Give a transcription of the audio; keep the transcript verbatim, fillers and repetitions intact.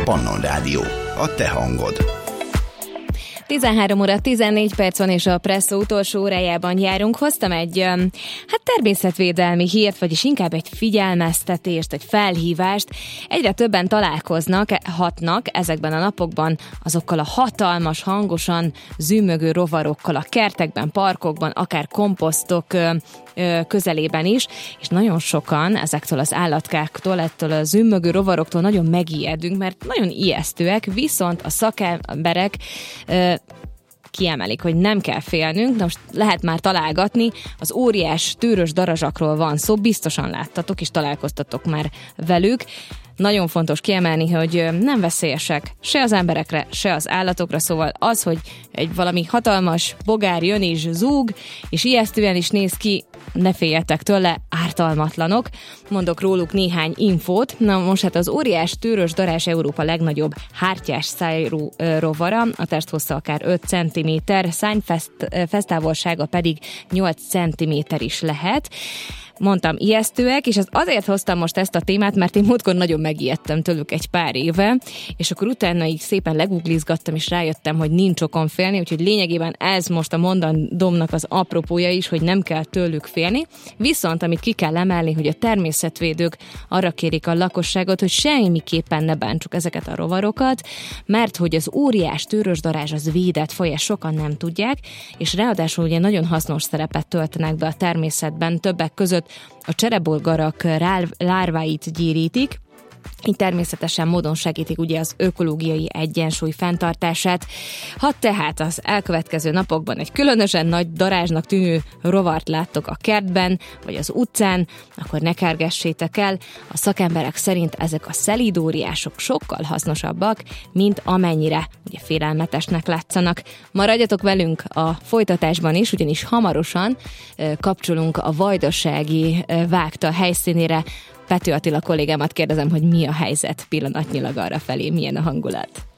Pannon Rádió, a te hangod. tizenhárom óra tizennégy perc van, és a Presszó utolsó órájában járunk. Hoztam egy hát természetvédelmi hírt, vagyis inkább egy figyelmeztetést, egy felhívást. Egyre többen találkoznak, hatnak ezekben a napokban azokkal a hatalmas, hangosan zümmögő rovarokkal a kertekben, parkokban, akár komposztok közelében is, és nagyon sokan ezektől az állatkáktól, ettől a zümmögő rovaroktól nagyon megijedünk, mert nagyon ijesztőek, viszont a szakemberek kiemelik, hogy nem kell félnünk, de most lehet már találgatni, az óriás tűrös darazsakról van szó, biztosan láttatok és találkoztatok már velük. Nagyon fontos kiemelni, hogy nem veszélyesek se az emberekre, se az állatokra, szóval az, hogy egy valami hatalmas bogár jön és zúg, és ijesztően is néz ki, ne féljetek tőle, ártalmatlanok. Mondok róluk néhány infót. Na most hát az óriás tűrös darázs Európa legnagyobb hártyás szájrú rovara, a testhossza akár öt centiméter, szárnyfesztávolsága pedig nyolc centiméter is lehet. Mondtam, ijesztőek, és az azért hoztam most ezt a témát, mert én múltkor nagyon megijedtem tőlük egy pár éve, és akkor utána így szépen leguglizgattam, és rájöttem, hogy nincs okom félni, úgyhogy lényegében ez most a mondandomnak az apropója is, hogy nem kell tőlük félni. Viszont, amit ki kell emelni, hogy a természetvédők arra kérik a lakosságot, hogy semmiképpen ne bántsuk ezeket a rovarokat, mert hogy az óriás tűrös darázs az védett faj, ezt sokan nem tudják, és ráadásul ugye nagyon hasznos szerepet töltenek be a természetben, többek között a cserebolgarak lárváit gyérítik, így természetesen módon segítik ugye az ökológiai egyensúly fenntartását. Ha tehát az elkövetkező napokban egy különösen nagy darázsnak tűnő rovart láttok a kertben, vagy az utcán, akkor ne kergessétek el. A szakemberek szerint ezek a szelíd óriások sokkal hasznosabbak, mint amennyire ugye félelmetesnek látszanak. Maradjatok velünk a folytatásban is, ugyanis hamarosan kapcsolunk a vajdasági vágta helyszínére. Pető Attila kollégámat kérdezem, hogy mi a helyzet pillanatnyilag arra felé, milyen a hangulat.